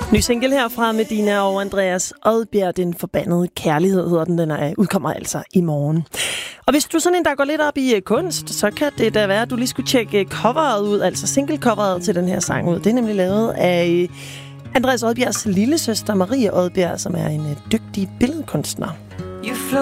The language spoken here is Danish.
Ny single herfra med Dina og Andreas Odbjerg, Den Forbandede Kærlighed hedder den. Den udkommer altså i morgen. Og hvis du er sådan en, der går lidt op i kunst, så kan det da være, at du lige skulle tjekke coveret ud, altså single-coveret til den her sang ud. Det er nemlig lavet af Andreas Odbjergs lillesøster Marie Odbjerg, som er en dygtig billedkunstner.